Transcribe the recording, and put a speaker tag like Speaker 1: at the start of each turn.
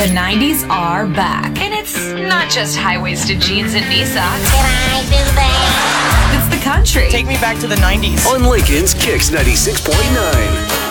Speaker 1: The 90s are back. And it's not just high-waisted jeans and knee socks.
Speaker 2: Can I do that?
Speaker 1: It's the country.
Speaker 3: Take me back to the 90s.
Speaker 4: On Lincoln's Kicks 96.9.